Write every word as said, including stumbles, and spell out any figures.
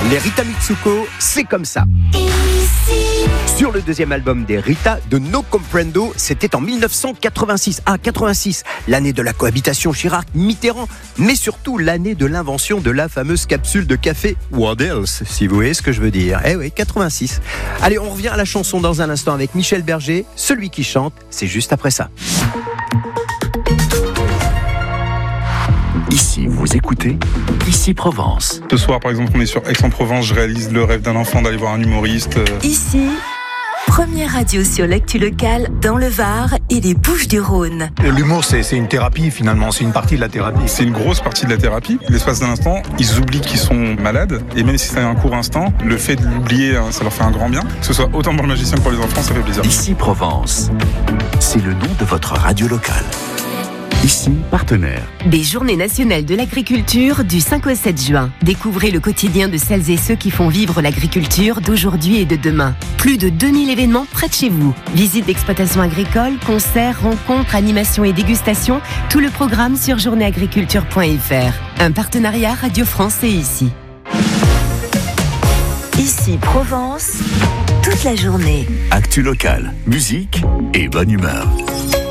Les Rita Mitsuko, c'est comme ça. Sur le deuxième album des Rita, de No Comprendo, c'était en dix-neuf cent quatre-vingt-six. Ah, quatre-vingt-six, l'année de la cohabitation Chirac-Mitterrand, mais surtout l'année de l'invention de la fameuse capsule de café What Else, si vous voyez ce que je veux dire. Eh oui, quatre-vingt-six. Allez, on revient à la chanson dans un instant avec Michel Berger. Celui qui chante, c'est juste après ça. Ici, vous écoutez Ici Provence. Ce soir, par exemple, on est sur Aix-en-Provence, je réalise le rêve d'un enfant d'aller voir un humoriste. Ici, première radio sur l'actu locale dans le Var et les Bouches-du-Rhône. L'humour, c'est, c'est une thérapie finalement, c'est une partie de la thérapie. C'est une grosse partie de la thérapie. L'espace d'un instant, ils oublient qu'ils sont malades. Et même si c'est un court instant, le fait de l'oublier, ça leur fait un grand bien. Que ce soit autant pour le magicien que pour les enfants, ça fait plaisir. Ici Provence, c'est le nom de votre radio locale. Ici, partenaire. Des Journées nationales de l'agriculture du cinq au sept juin. Découvrez le quotidien de celles et ceux qui font vivre l'agriculture d'aujourd'hui et de demain. Plus de deux mille événements près de chez vous. Visites d'exploitation agricole, concerts, rencontres, animations et dégustations. Tout le programme sur journée agriculture point f r. Un partenariat Radio France et Ici. Ici Provence, toute la journée. Actu locale, musique et bonne humeur.